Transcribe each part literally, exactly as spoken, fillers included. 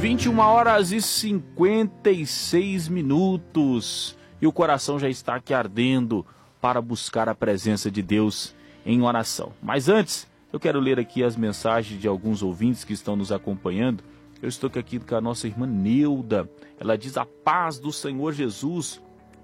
vinte e uma horas e cinquenta e seis minutos e o coração já está aqui ardendo para buscar a presença de Deus em oração. Mas antes, eu quero ler aqui as mensagens de alguns ouvintes que estão nos acompanhando. Eu estou aqui com a nossa irmã Neuda. Ela diz: a paz do Senhor Jesus.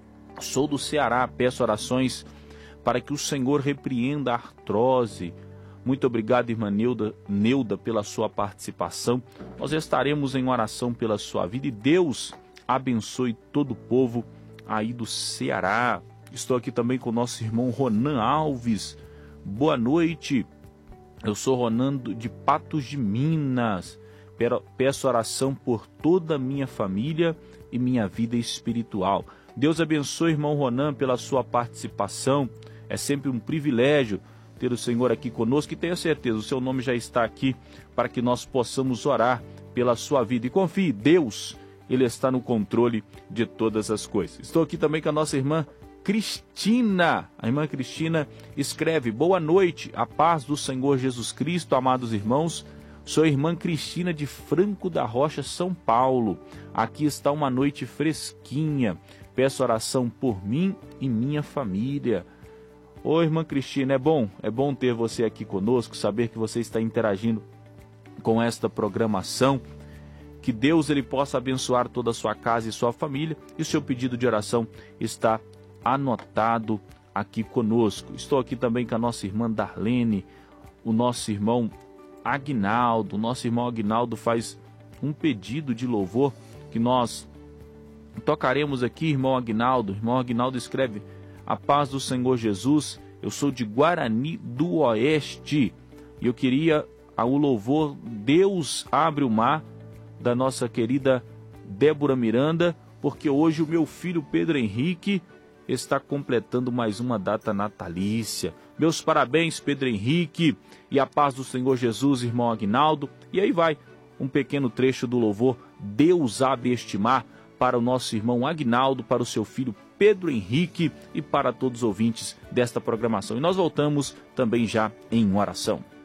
Sou do Ceará, peço orações para que o Senhor repreenda a artrose. Muito obrigado, irmã Neuda, Neuda, pela sua participação. Nós estaremos em oração pela sua vida e Deus abençoe todo o povo aí do Ceará. Estou aqui também com o nosso irmão Ronan Alves. Boa noite. Eu sou Ronan de Patos de Minas. Peço oração por toda a minha família e minha vida espiritual. Deus abençoe, irmão Ronan, pela sua participação. É sempre um privilégio ter o Senhor aqui conosco e tenha certeza, o seu nome já está aqui para que nós possamos orar pela sua vida. E confie, Deus, Ele está no controle de todas as coisas. Estou aqui também com a nossa irmã Cristina. A irmã Cristina escreve: boa noite, a paz do Senhor Jesus Cristo, amados irmãos. Sou a irmã Cristina de Franco da Rocha, São Paulo. Aqui está uma noite fresquinha. Peço oração por mim e minha família. Ô irmã Cristina, é bom, é bom ter você aqui conosco, saber que você está interagindo com esta programação. Que Deus ele possa abençoar toda a sua casa e sua família. E o seu pedido de oração está anotado aqui conosco. Estou aqui também com a nossa irmã Darlene, o nosso irmão Aguinaldo. O nosso irmão Aguinaldo faz um pedido de louvor que nós tocaremos aqui, irmão Aguinaldo. Irmão Aguinaldo escreve: a paz do Senhor Jesus, eu sou de Guarani do Oeste e eu queria o louvor Deus Abre o Mar, da nossa querida Débora Miranda, porque hoje o meu filho Pedro Henrique está completando mais uma data natalícia. Meus parabéns, Pedro Henrique, e a paz do Senhor Jesus, irmão Aguinaldo. E aí vai um pequeno trecho do louvor Deus Abre este Mar para o nosso irmão Aguinaldo, para o seu filho Pedro Henrique e para todos os ouvintes desta programação. E nós voltamos também já em oração.